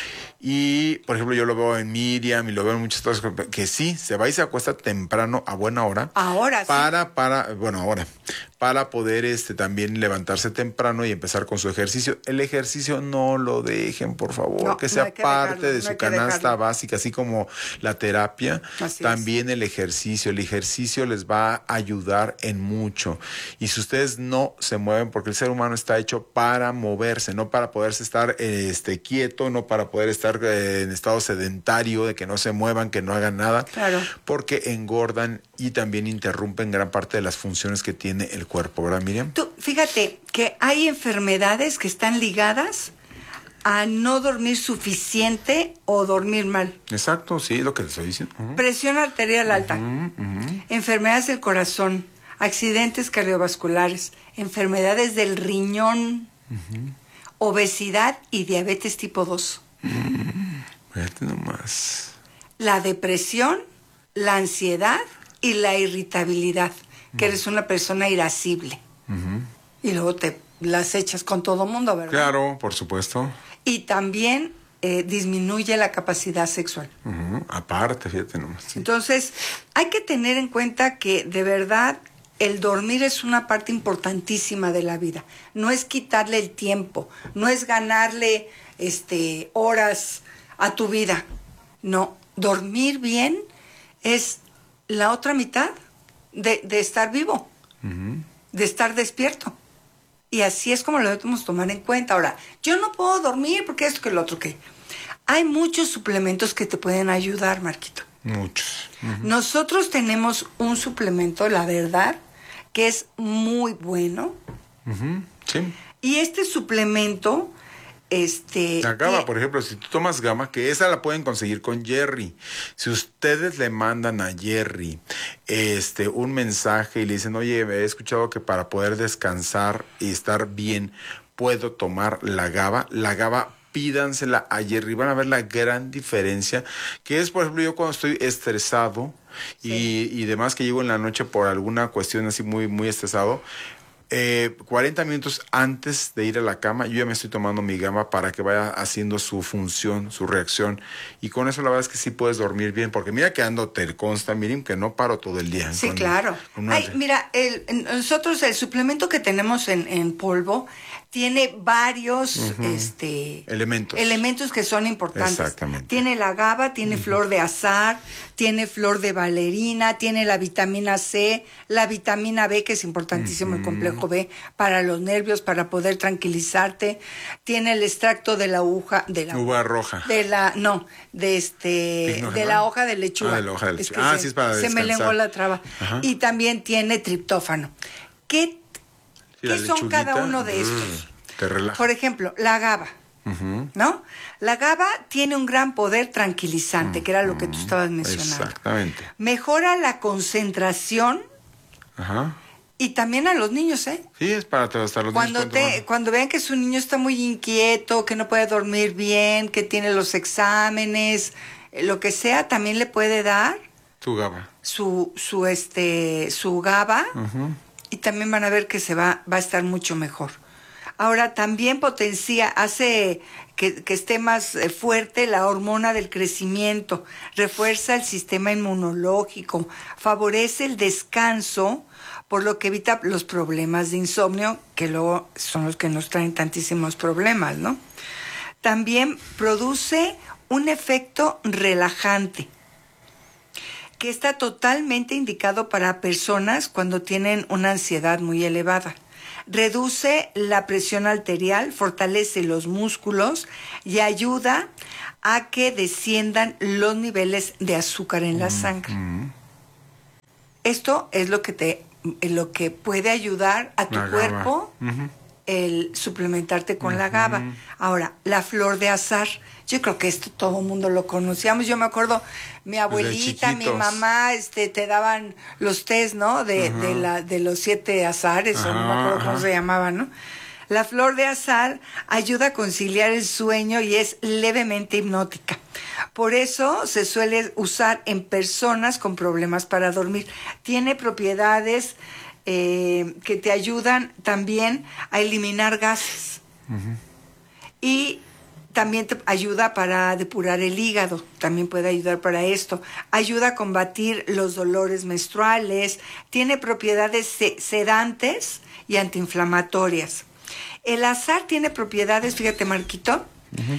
Y, por ejemplo, yo lo veo en Miriam y lo veo en muchas cosas que sí, se va y se acuesta temprano a buena hora. Ahora sí. Para, para, bueno, ahora, para poder este también levantarse temprano y empezar con su ejercicio. El ejercicio no lo dejen, por favor, No, que no sea hay que parte dejarlo, de no su hay que canasta dejarlo. básica, así como la terapia. Así también el ejercicio. El ejercicio les va a ayudar en mucho. Y si ustedes no se mueven, porque el ser humano está hecho para moverse, no para poderse estar eh, este, quieto, no para poder estar eh, en estado sedentario, de que no se muevan, que no hagan nada, Claro. porque engordan y también interrumpen gran parte de las funciones que tiene el cuerpo, ¿verdad, Miriam? Tú, fíjate que hay enfermedades que están ligadas a no dormir suficiente o dormir mal. Exacto, sí, lo que les estoy diciendo. Ujú. Presión arterial alta, Ujú, ujú. enfermedades del corazón, accidentes cardiovasculares, enfermedades del riñón, obesidad y diabetes tipo dos. Fíjate nomás. La depresión, la ansiedad y la irritabilidad, que eres una persona irascible. Y luego te las echas con todo mundo, ¿verdad? Claro, por supuesto. Y también eh, disminuye la capacidad sexual. Ujú. Aparte, fíjate nomás. Sí. Entonces, hay que tener en cuenta que de verdad el dormir es una parte importantísima de la vida. No es quitarle el tiempo, no es ganarle este, horas a tu vida. No, dormir bien es la otra mitad de, de estar vivo, Ujú. de estar despierto. Y así es como lo debemos tomar en cuenta. Ahora, yo no puedo dormir porque esto que lo otro que... Hay muchos suplementos que te pueden ayudar, Marquito. Muchos. Ujú. Nosotros tenemos un suplemento, la verdad, que es muy bueno. Ujú. Sí. Y este suplemento, este... La GABA, tie- por ejemplo, si tú tomas GABA, que esa la pueden conseguir con Jerry. Si ustedes le mandan a Jerry este, un mensaje y le dicen, oye, he escuchado que para poder descansar y estar bien, puedo tomar la GABA. La GABA, pídansela a Jerry. Van a ver la gran diferencia. Que es, por ejemplo, yo cuando estoy estresado y, y demás, que llego en la noche por alguna cuestión así muy, muy estresado, Eh, cuarenta minutos antes de ir a la cama, yo ya me estoy tomando mi gama para que vaya haciendo su función, su reacción. Y con eso la verdad es que sí puedes dormir bien. Porque mira que ando, te consta, Miriam, que no paro todo el día. Sí, con- claro. con una- Ay, mira, el, nosotros el suplemento que tenemos en, en polvo tiene varios Ujú. este, Elementos. elementos que son importantes. Exactamente. Tiene la GABA, tiene flor de azar, tiene flor de valerina, tiene la vitamina C, la vitamina B, que es importantísimo, el complejo B, para los nervios, para poder tranquilizarte. Tiene el extracto de la uva, de la Uva roja. de la, no, de este, ¿Pigno de gemma? la hoja de lechuga. Ah, de la hoja de Es lechuga. que Ah, se, sí, es para se me descansar. lenguó la traba. Ajá. Y también tiene triptófano. ¿Qué, Sí, la ¿qué son cada lechuguita, uno de mm, estos? Te relaja. Por ejemplo, la GABA, Ujú. ¿no? La GABA tiene un gran poder tranquilizante, que era lo que tú estabas mencionando. Exactamente. Mejora la concentración Ajá. Y también a los niños, ¿eh? Sí, es para hasta los cuando niños. te, cuando vean que su niño está muy inquieto, que no puede dormir bien, que tiene los exámenes, lo que sea, también le puede dar Tu GABA. su, su, este, su GABA, Uh-huh. y también van a ver que se va, va a estar mucho mejor. Ahora, también potencia, hace que, que esté más eh, fuerte la hormona del crecimiento, refuerza el sistema inmunológico, favorece el descanso, por lo que evita los problemas de insomnio, que luego son los que nos traen tantísimos problemas, ¿no? También produce un efecto relajante, que está totalmente indicado para personas cuando tienen una ansiedad muy elevada. Reduce la presión arterial, fortalece los músculos y ayuda a que desciendan los niveles de azúcar en la sangre. Mm. Esto es lo que te lo que puede ayudar a tu La cuerpo, GABA. Uh-huh. el suplementarte con Uh-huh. la GABA. Ahora, la flor de azahar, yo creo que esto todo el mundo lo conocíamos. Yo me acuerdo, mi abuelita, mi chiquitos. mamá, este, te daban los tés, ¿no? De, Ajá. de, la, de los siete azahares, o no me Ajá, acuerdo cómo ajá. se llamaban, ¿no? La flor de azahar ayuda a conciliar el sueño y es levemente hipnótica. Por eso se suele usar en personas con problemas para dormir. Tiene propiedades eh, que te ayudan también a eliminar gases. Uh-huh. Y también te ayuda para depurar el hígado, también puede ayudar para esto. Ayuda a combatir los dolores menstruales, tiene propiedades se- sedantes y antiinflamatorias. El azahar tiene propiedades, fíjate, Marquito, Uh-huh.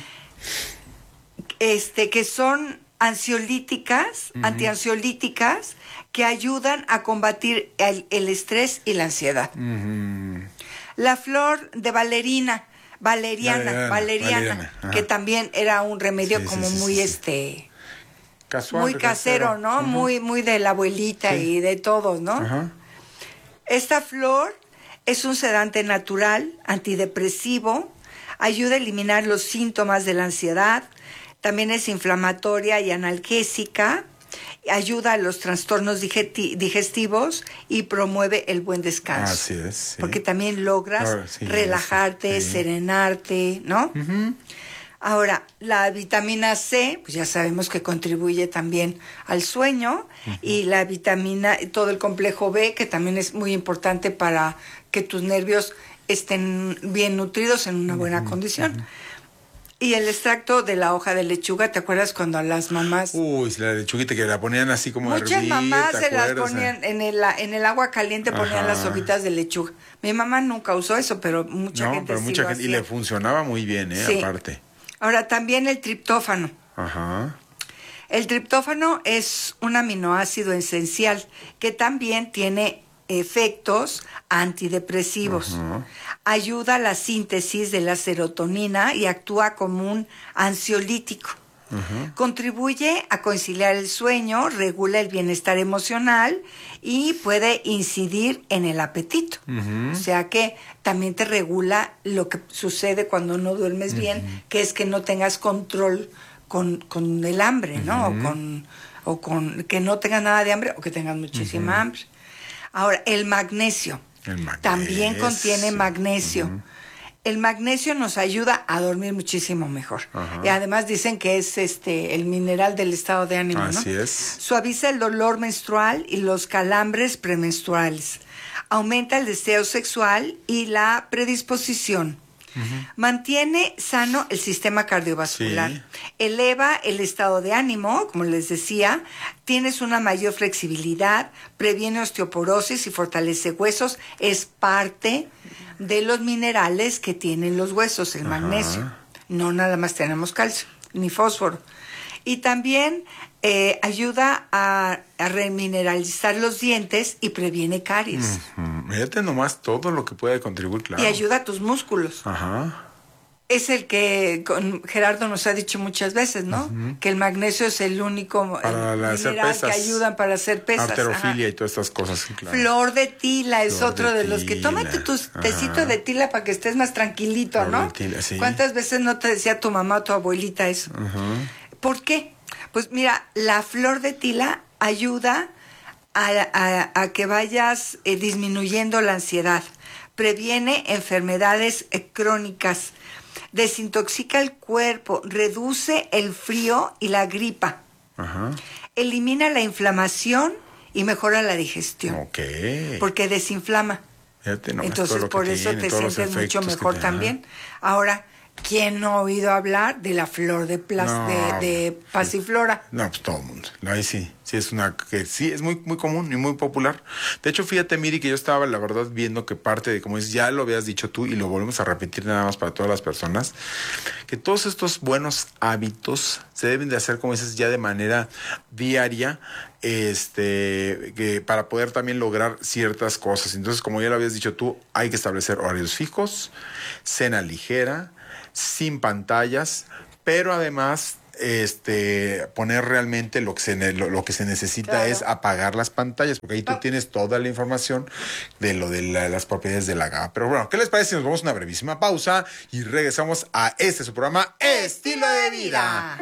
este, que son ansiolíticas, Ujú. antiansiolíticas, que ayudan a combatir el, el estrés y la ansiedad. Uh-huh. La flor de valerina, valeriana, Valeriana, valeriana, valeriana, ajá. que también era un remedio Sí, sí, como sí, muy sí, sí. este, Casual, muy casero, ¿no? Ujú. Muy, muy de la abuelita Sí. y de todos, ¿no? Ajá. Esta flor es un sedante natural, antidepresivo, ayuda a eliminar los síntomas de la ansiedad, también es inflamatoria y analgésica, ayuda a los trastornos digesti- digestivos y promueve el buen descanso. Así es. Sí. Porque también logras Ahora, sí, relajarte, sí. serenarte, ¿no? Ujú. Ahora, la vitamina C, pues ya sabemos que contribuye también al sueño, y la vitamina, todo el complejo B, que también es muy importante para que tus nervios estén bien nutridos en una buena condición. Y el extracto de la hoja de lechuga, ¿te acuerdas cuando a las mamás... Uy, la lechuguita que la ponían así como a Muchas hervir, mamás ¿te se las acuerdas? ponían en el, en el agua caliente, ponían Ajá. las hojitas de lechuga. Mi mamá nunca usó eso, pero mucha No, gente pero sí mucha lo gente. Y hacía. le funcionaba muy bien, ¿eh? Sí. Aparte. Ahora, también el triptófano. Ajá. El triptófano es un aminoácido esencial que también tiene efectos antidepresivos. Ajá. Ayuda a la síntesis de la serotonina y actúa como un ansiolítico. Ajá. Contribuye a conciliar el sueño, regula el bienestar emocional y puede incidir en el apetito. Ujú. O sea que también te regula lo que sucede cuando no duermes bien, que es que no tengas control con, con el hambre, ¿no? Ujú. O con, o con que no tengas nada de hambre o que tengas muchísima Ujú. hambre. Ahora, el magnesio. El magnesio. También contiene magnesio. Ujú. El magnesio nos ayuda a dormir muchísimo mejor. Ajá. Y además dicen que es este el mineral del estado de ánimo, ¿no? Así es. Suaviza el dolor menstrual y los calambres premenstruales. Aumenta el deseo sexual y la predisposición. Mantiene sano el sistema cardiovascular. Sí. Eleva el estado de ánimo, como les decía. Tienes una mayor flexibilidad, previene osteoporosis y fortalece huesos. Es parte de los minerales que tienen los huesos, el Ajá. magnesio. No nada más tenemos calcio, ni fósforo. Y también eh, ayuda a, a remineralizar los dientes y previene caries. Ujú. Fíjate nomás todo lo que puede contribuir, claro. Y ayuda a tus músculos. Ajá. Es el que con Gerardo nos ha dicho muchas veces, ¿no? Ujú. Que el magnesio es el único Para eh, la- hacer mineral pesas. que ayudan para hacer pesas. Arterofilia Ajá. y todas estas cosas, sí, claro. Flor de tila es Flor otro de de, los que tila. tómate tu Ajá. tecito de tila para que estés más tranquilito, Flor ¿no? de tila, sí. ¿Cuántas veces no te decía tu mamá o tu abuelita eso? Ajá. ¿Por qué? Pues mira, la flor de tila ayuda a, a, a que vayas eh, disminuyendo la ansiedad. Previene enfermedades eh, crónicas. Desintoxica el cuerpo. Reduce el frío y la gripa. Ajá. Elimina la inflamación y mejora la digestión. Ok. Porque desinflama. Fíjate, no, entonces por tiene, eso te sientes mucho mejor te... también. Ahora, ¿quién no ha oído hablar de la flor de, plas... no, de, de pasiflora? No, pues todo el mundo. Ahí sí, sí es una que sí es muy muy común y muy popular. De hecho, fíjate, Miri, que yo estaba la verdad viendo que parte de, como es, ya lo habías dicho tú y lo volvemos a repetir nada más para todas las personas, que todos estos buenos hábitos se deben de hacer, como dices, ya de manera diaria, este, que para poder también lograr ciertas cosas. Entonces, como ya lo habías dicho tú, hay que establecer horarios fijos, cena ligera, sin pantallas, pero además este poner realmente lo que se lo, lo que se necesita claro. es apagar las pantallas, porque ahí tú tienes toda la información de lo de la, las propiedades de la GABA. Pero bueno, ¿qué les parece si nos vamos a una brevísima pausa y regresamos a este su programa Estilo de Vida?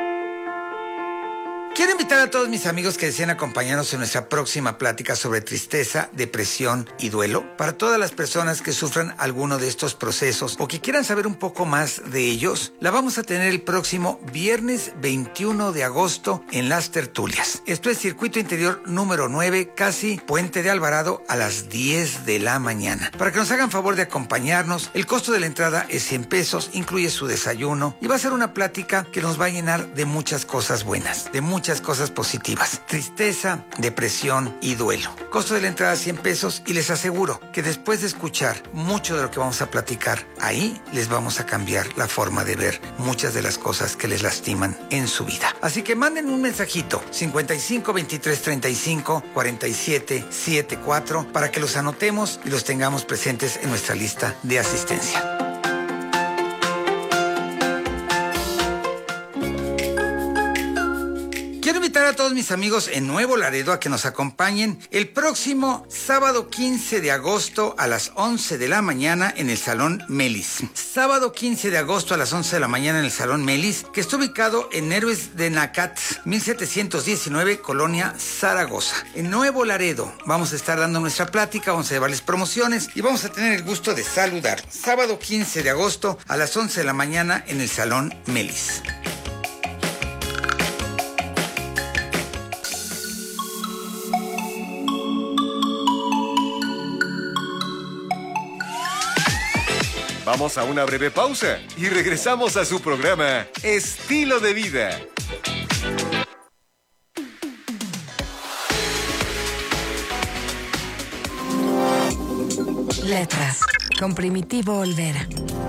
Quiero invitar a todos mis amigos que deseen acompañarnos en nuestra próxima plática sobre tristeza, depresión y duelo. Para todas las personas que sufran alguno de estos procesos o que quieran saber un poco más de ellos, la vamos a tener el próximo viernes veintiuno de agosto en Las Tertulias. Esto es Circuito Interior número nueve, casi Puente de Alvarado, a las diez de la mañana. Para que nos hagan favor de acompañarnos, el costo de la entrada es cien pesos, incluye su desayuno y va a ser una plática que nos va a llenar de muchas cosas buenas, de muchas cosas positivas. Tristeza, depresión y duelo. Costo de la entrada cien pesos y les aseguro que después de escuchar mucho de lo que vamos a platicar, ahí les vamos a cambiar la forma de ver muchas de las cosas que les lastiman en su vida. Así que manden un mensajito cincuenta y cinco, veintitrés, treinta y cinco, cuarenta y siete, setenta y cuatro para que los anotemos y los tengamos presentes en nuestra lista de asistencia. Quiero invitar a todos mis amigos en Nuevo Laredo a que nos acompañen el próximo sábado quince de agosto a las once de la mañana en el Salón Melis. Sábado quince de agosto a las once de la mañana en el Salón Melis, que está ubicado en Héroes de Nacat, mil setecientos diecinueve, Colonia Zaragoza. En Nuevo Laredo vamos a estar dando nuestra plática, vamos a llevarles promociones y vamos a tener el gusto de saludar. Sábado quince de agosto a las once de la mañana en el Salón Melis. Vamos a una breve pausa y regresamos a su programa Estilo de Vida. Letras, con Primitivo Olvera.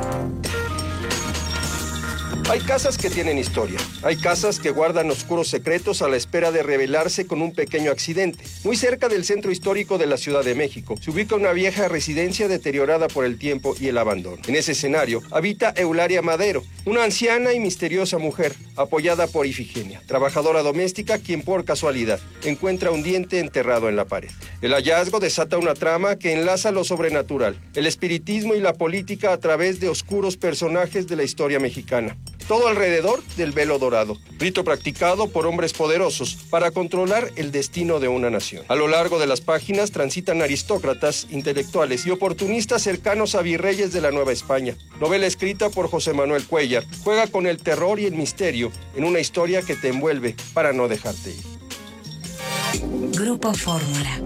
Hay casas que tienen historia. Hay casas que guardan oscuros secretos a la espera de revelarse con un pequeño accidente. Muy cerca del centro histórico de la Ciudad de México se ubica una vieja residencia deteriorada por el tiempo y el abandono. En ese escenario habita Eulalia Madero, una anciana y misteriosa mujer, apoyada por Ifigenia, trabajadora doméstica quien por casualidad encuentra un diente enterrado en la pared. El hallazgo desata una trama que enlaza lo sobrenatural, el espiritismo y la política a través de oscuros personajes de la historia mexicana. Todo alrededor del velo dorado, rito practicado por hombres poderosos para controlar el destino de una nación. A lo largo de las páginas transitan aristócratas, intelectuales y oportunistas cercanos a virreyes de la Nueva España. Novela escrita por José Manuel Cuellar, juega con el terror y el misterio en una historia que te envuelve para no dejarte ir. Grupo Fórmula.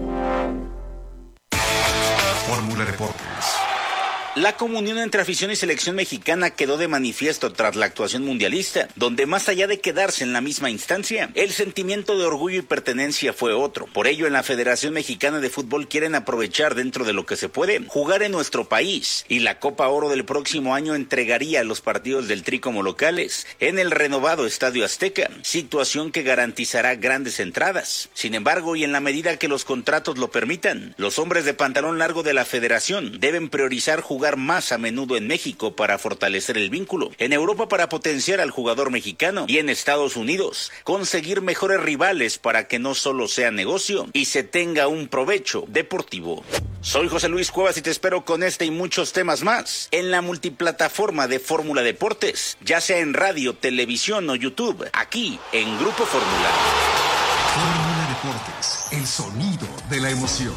Fórmula Deportes. La comunión entre afición y selección mexicana quedó de manifiesto tras la actuación mundialista, donde más allá de quedarse en la misma instancia, el sentimiento de orgullo y pertenencia fue otro. Por ello, en la Federación Mexicana de Fútbol quieren aprovechar dentro de lo que se puede, jugar en nuestro país, y la Copa Oro del próximo año entregaría los partidos del Tri como locales en el renovado Estadio Azteca, situación que garantizará grandes entradas. Sin embargo, y en la medida que los contratos lo permitan, los hombres de pantalón largo de la Federación deben priorizar jugar más a menudo en México para fortalecer el vínculo, en Europa para potenciar al jugador mexicano y en Estados Unidos conseguir mejores rivales para que no solo sea negocio y se tenga un provecho deportivo. Soy José Luis Cuevas y te espero con este y muchos temas más en la multiplataforma de Fórmula Deportes, ya sea en radio, televisión o YouTube, aquí en Grupo Fórmula. Fórmula Deportes. el sonido de la emoción.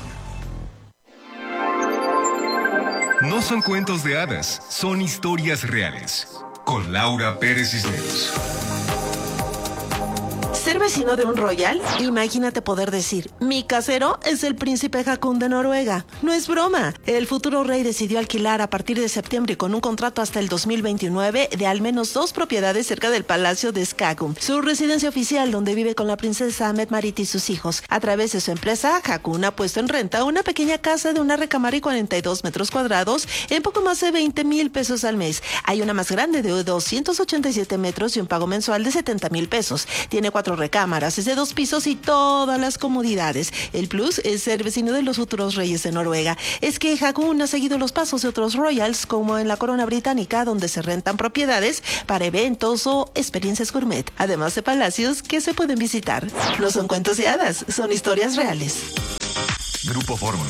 No son cuentos de hadas, son historias reales. Con Laura Pérez Cisneros. ¿Ser vecino de un royal? Imagínate poder decir, mi casero es el príncipe Haakon de Noruega. No es broma. El futuro rey decidió alquilar a partir de septiembre y con un contrato hasta el dos mil veintinueve de al menos dos propiedades cerca del palacio de Skagun, su residencia oficial donde vive con la princesa Mette-Marit y sus hijos. A través de su empresa, Haakon ha puesto en renta una pequeña casa de una recámara y cuarenta y dos metros cuadrados en poco más de veinte mil pesos al mes. Hay una más grande de doscientos ochenta y siete metros y un pago mensual de setenta mil pesos. Tiene cuatro recámaras, es de dos pisos y todas las comodidades. El plus es ser vecino de los futuros reyes de Noruega. Es que Haakon ha seguido los pasos de otros royals, como en la corona británica, donde se rentan propiedades para eventos o experiencias gourmet, además de palacios que se pueden visitar. No son cuentos de hadas, son historias reales. Grupo Fórmula.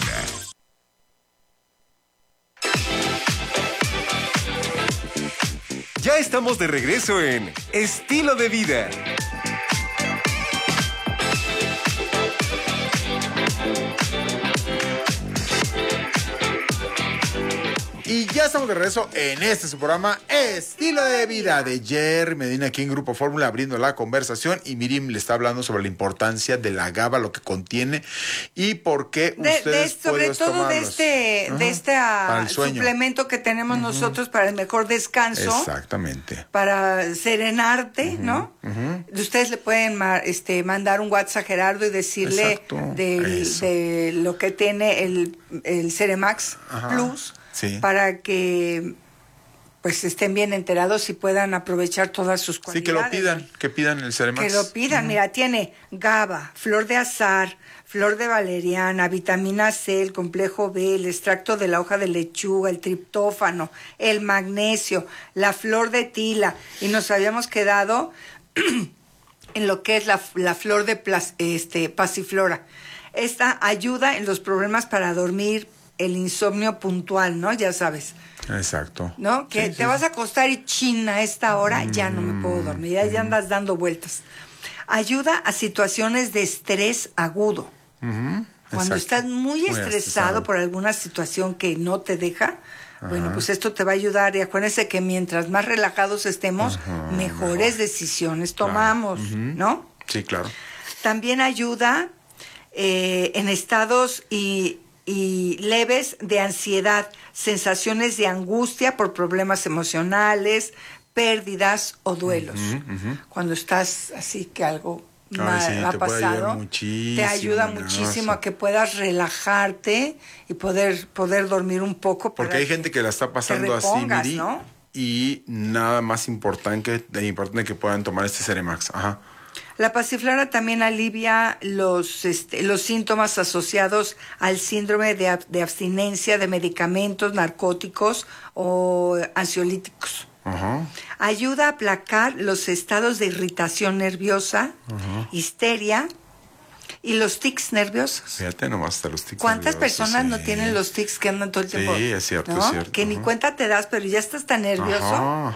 Ya estamos de regreso en Estilo de Vida. Y ya estamos de regreso en este su programa Estilo de Vida de Jerry Medina aquí en Grupo Fórmula abriendo la conversación y Miriam le está hablando sobre la importancia de la GABA, lo que contiene y por qué de, ustedes de, sobre todo tomarlos. de este, Ajá. de este uh, suplemento que tenemos uh-huh. nosotros para el mejor descanso. Exactamente. Para serenarte, uh-huh. ¿no? Uh-huh. Ustedes le pueden este, mandar un WhatsApp a Gerardo y decirle del, de lo que tiene el, el Ceremax Ajá. Plus. Sí. Para que pues estén bien enterados y puedan aprovechar todas sus cualidades. Sí, que lo pidan, que pidan el Ceremax. Que lo pidan, uh-huh. Mira, tiene GABA, flor de azahar, flor de valeriana, vitamina C, el complejo B, el extracto de la hoja de lechuga, el triptófano, el magnesio, la flor de tila. Y nos habíamos quedado en lo que es la, la flor de plas, este, pasiflora. Esta ayuda en los problemas para dormir, el insomnio puntual, ¿no? Ya sabes. Exacto. ¿No? Que sí, te sí. vas a acostar y chin, a esta hora mm. ya no me puedo dormir, ya, ya andas dando vueltas. Ayuda a situaciones de estrés agudo. Uh-huh. Cuando Exacto. estás muy, muy estresado, estresado por alguna situación que no te deja, uh-huh. bueno, pues esto te va a ayudar. Y acuérdense que mientras más relajados estemos, uh-huh. mejores Mejor. decisiones tomamos, claro. uh-huh. ¿no? Sí, claro. También ayuda eh, en estados y... y leves de ansiedad, sensaciones de angustia por problemas emocionales, pérdidas o duelos. Uh-huh, uh-huh. Cuando estás así que algo Ay, mal sí, ha te pasado, te ayuda muchísimo a que puedas relajarte y poder, poder dormir un poco. Porque hay gente que la está pasando repongas, así, Miri, ¿no? Y nada más importante, importante que puedan tomar este Ceremax. Ajá. La pasiflora también alivia los, este, los síntomas asociados al síndrome de, ab- de abstinencia de medicamentos, narcóticos o ansiolíticos. Uh-huh. Ayuda a aplacar los estados de irritación nerviosa, uh-huh. histeria y los tics nerviosos. Fíjate nomás hasta los tics ¿Cuántas nerviosos, personas sí. no tienen los tics que andan todo el tiempo? Sí, es cierto, ¿no? es cierto. Que uh-huh. ni cuenta te das, pero ya estás tan nervioso. Uh-huh.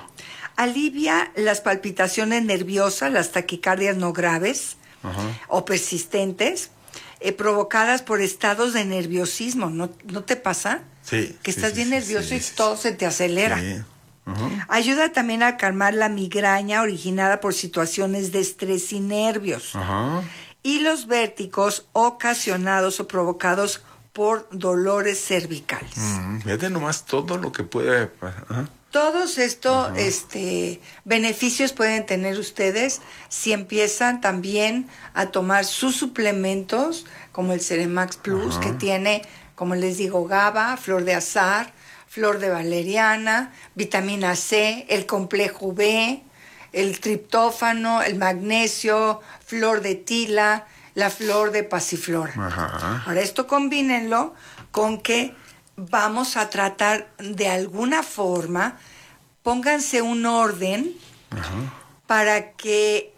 Alivia las palpitaciones nerviosas, las taquicardias no graves uh-huh. o persistentes, eh, provocadas por estados de nerviosismo. ¿No, no te pasa? Sí. Que sí, estás sí, bien sí, nervioso sí, y sí, todo se te acelera. Sí. Uh-huh. Ayuda también a calmar la migraña originada por situaciones de estrés y nervios. Uh-huh. Y los vértigos ocasionados o provocados por dolores cervicales. Uh-huh. Fíjate nomás todo lo que puede pasar. Uh-huh. Todos estos este, beneficios pueden tener ustedes si empiezan también a tomar sus suplementos, como el Ceremax Plus, uh-huh. que tiene, como les digo, GABA, flor de azahar, flor de valeriana, vitamina C, el complejo B, el triptófano, el magnesio, flor de tila, la flor de pasiflora. Uh-huh. Ahora, esto combínenlo con que vamos a tratar de alguna forma, pónganse un orden uh-huh. para que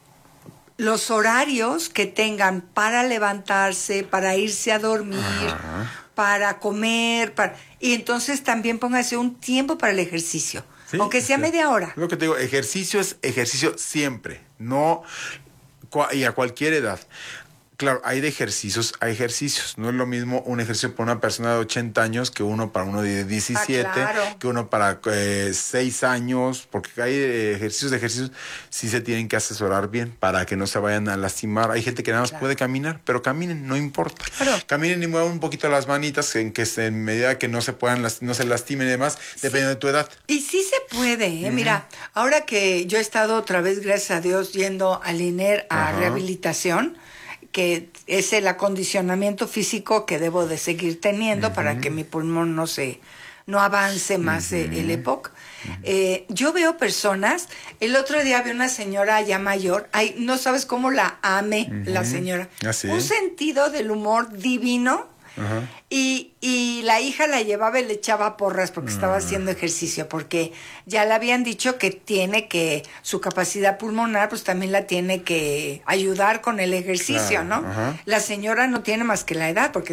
los horarios que tengan para levantarse, para irse a dormir, uh-huh. para comer, para... y entonces también pónganse un tiempo para el ejercicio, sí, aunque sea sí. media hora. Lo que te digo, ejercicio es ejercicio siempre, no y a cualquier edad. Claro, hay de ejercicios, hay ejercicios. No es lo mismo un ejercicio para una persona de ochenta años que uno para uno de diecisiete, Ah, claro. que uno para eh, seis años, porque hay eh, ejercicios de ejercicios, sí se tienen que asesorar bien para que no se vayan a lastimar. Hay gente que nada más Claro. puede caminar, pero caminen, no importa. Claro. Caminen y muevan un poquito las manitas en que se, en medida que no se puedan, las- no se lastimen y demás, dependiendo de tu edad. Y sí se puede, ¿eh? Ujú. Mira, ahora que yo he estado otra vez, gracias a Dios, yendo al I N E R a Ajá. rehabilitación, que es el acondicionamiento físico que debo de seguir teniendo para que mi pulmón no se no avance más eh, el E P O C. Eh, yo veo personas, el otro día vi una señora ya mayor, ay, no sabes cómo la ame la señora. ¿Ah, sí? Un sentido del humor divino. Ajá. Y, y la hija la llevaba y le echaba porras porque estaba haciendo ejercicio, porque ya le habían dicho que tiene que, su capacidad pulmonar, pues también la tiene que ayudar con el ejercicio, Claro, ¿no? ajá. La señora no tiene más que la edad, porque